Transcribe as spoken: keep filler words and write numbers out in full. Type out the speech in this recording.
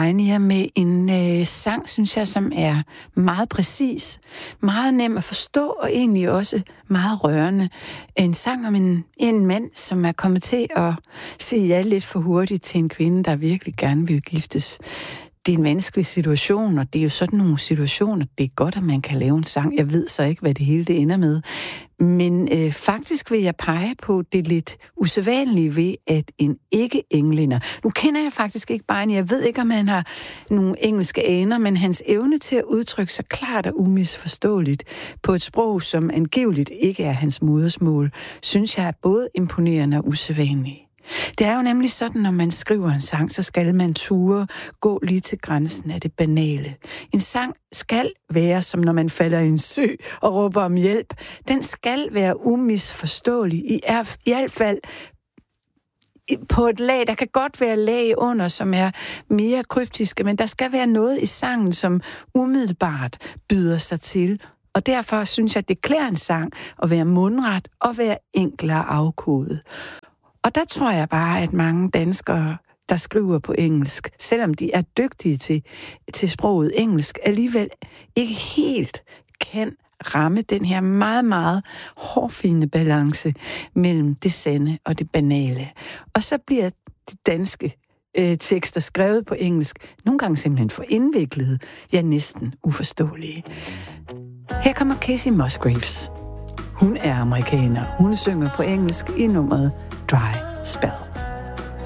Pioneer med en øh, sang, synes jeg, som er meget præcis, meget nem at forstå, og egentlig også meget rørende. En sang om en, en mand, som er kommet til at sige ja lidt for hurtigt til en kvinde, der virkelig gerne vil giftes. Det er en vanskelig situation, og det er jo sådan nogle situationer, det er godt, at man kan lave en sang. Jeg ved så ikke, hvad det hele det ender med. Men øh, faktisk vil jeg pege på det lidt usædvanlige ved, at en ikke-englænder... Nu kender jeg faktisk ikke Barney, jeg ved ikke, om han har nogle engelske aner, men hans evne til at udtrykke sig klart og umisforståeligt på et sprog, som angiveligt ikke er hans modersmål, synes jeg er både imponerende og usædvanligt. Det er jo nemlig sådan, når man skriver en sang, så skal man ture gå lige til grænsen af det banale. En sang skal være, som når man falder i en sø og råber om hjælp. Den skal være umisforståelig, i, er, i hvert fald på et lag. Der kan godt være lag under, som er mere kryptiske, men der skal være noget i sangen, som umiddelbart byder sig til. Og derfor synes jeg, det klæder en sang at være mundret og være enklere afkodet. Og der tror jeg bare, at mange danskere, der skriver på engelsk, selvom de er dygtige til, til sproget engelsk, alligevel ikke helt kan ramme den her meget, meget hårfine balance mellem det sande og det banale. Og så bliver de danske øh, tekster skrevet på engelsk nogle gange simpelthen for indviklede, ja næsten uforståelige. Her kommer Kacey Musgraves. Hun er amerikaner. Hun synger på engelsk i nummeret Dry Spell.